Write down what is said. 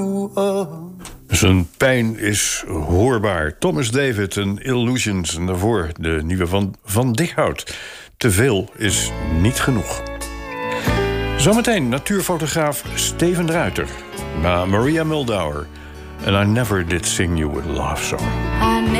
Zijn pijn is hoorbaar. Thomas David en Illusions. En daarvoor de nieuwe van Dikhout. Te veel is niet genoeg. Zometeen natuurfotograaf Steven de Ruiter. Na Maria Muldaur. And I never did sing you a love song.